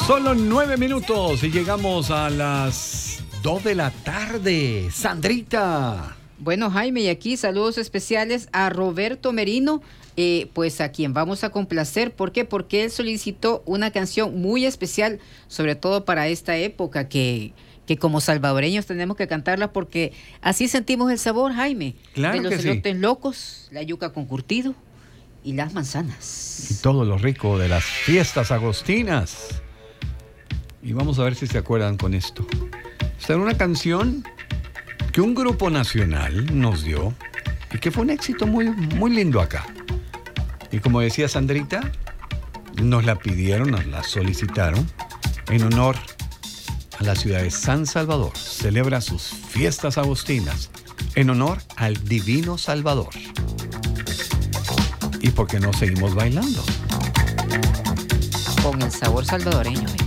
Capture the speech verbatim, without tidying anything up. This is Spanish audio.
Solo nueve minutos y llegamos a las dos de la tarde. Sandrita. Bueno, Jaime, y aquí saludos especiales a Roberto Merino, eh, pues a quien vamos a complacer. ¿Por qué? Porque él solicitó una canción muy especial, sobre todo para esta época, que, que como salvadoreños tenemos que cantarla porque así sentimos el sabor, Jaime. Claro de los que sí. elotes locos, la yuca con curtido y las manzanas. Y todo lo rico de las fiestas agostinas. Y vamos a ver si se acuerdan con esto. Esta era una canción que un grupo nacional nos dio y que fue un éxito muy, muy lindo acá. Y como decía Sandrita, nos la pidieron, nos la solicitaron en honor a la ciudad de San Salvador. Celebra sus fiestas agostinas en honor al Divino Salvador. ¿Y por qué no seguimos bailando? Con el sabor salvadoreño.